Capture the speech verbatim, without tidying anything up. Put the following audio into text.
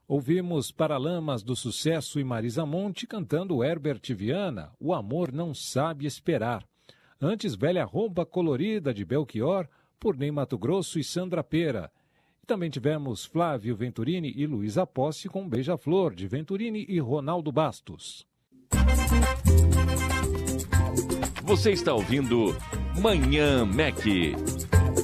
Ouvimos Paralamas do Sucesso e Marisa Monte cantando Herbert Viana, O Amor Não Sabe Esperar. Antes, Velha Roupa Colorida de Belchior, por Ney Matogrosso e Sandra Pera. E também tivemos Flávio Venturini e Luísa Posse com Beija-Flor, de Venturini e Ronaldo Bastos. Você está ouvindo Manhã Mac.